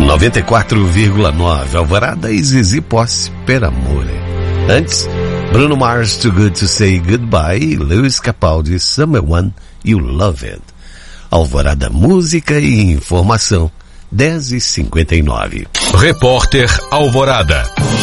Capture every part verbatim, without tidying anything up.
noventa e quatro vírgula nove, Alvorada e Zizi Posse, Per Amore. Antes, Bruno Mars, Too Good to Say Goodbye, e Lewis Capaldi, Someone You Love It. Alvorada, música e informação, dez e cinquenta e nove. Repórter Alvorada.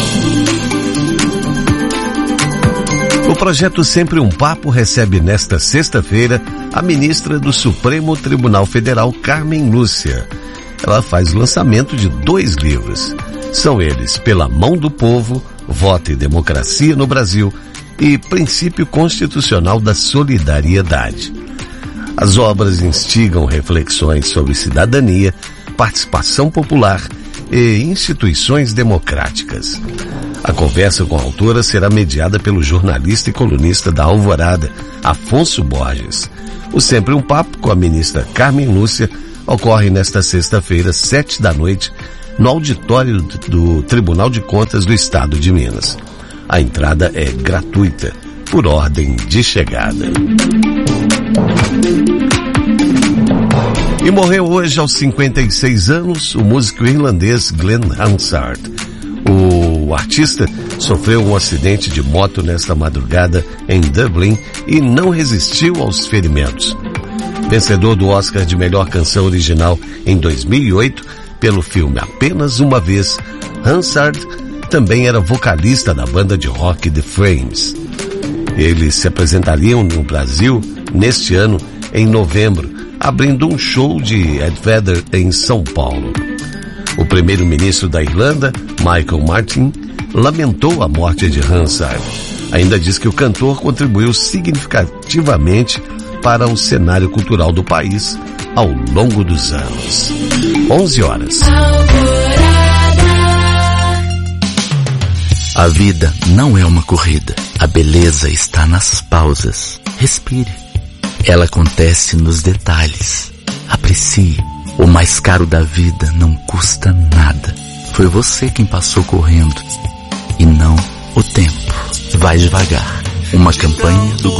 O projeto Sempre um Papo recebe nesta sexta-feira a ministra do Supremo Tribunal Federal, Carmen Lúcia. Ela faz o lançamento de dois livros. São eles Pela Mão do Povo, Voto e Democracia no Brasil e Princípio Constitucional da Solidariedade. As obras instigam reflexões sobre cidadania, participação popular e instituições democráticas. A conversa com a autora será mediada pelo jornalista e colunista da Alvorada, Afonso Borges. O Sempre um Papo com a ministra Carmen Lúcia ocorre nesta sexta-feira, sete da noite, no auditório do Tribunal de Contas do Estado de Minas. A entrada é gratuita, por ordem de chegada. E morreu hoje aos cinquenta e seis anos o músico irlandês Glenn Hansard. O artista sofreu um acidente de moto nesta madrugada em Dublin e não resistiu aos ferimentos. Vencedor do Oscar de Melhor Canção Original em dois mil e oito pelo filme Apenas Uma Vez, Hansard também era vocalista da banda de rock The Frames. Eles se apresentariam no Brasil neste ano, em novembro, abrindo um show de Ed Vedder em São Paulo. O primeiro-ministro da Irlanda, Michael Martin, lamentou a morte de Hansard. Ainda diz que o cantor contribuiu significativamente para o cenário cultural do país ao longo dos anos. onze horas. A vida não é uma corrida. A beleza está nas pausas. Respire. Ela acontece nos detalhes. Aprecie. O mais caro da vida não custa nada. Foi você quem passou correndo e não o tempo. Vai devagar. Uma campanha do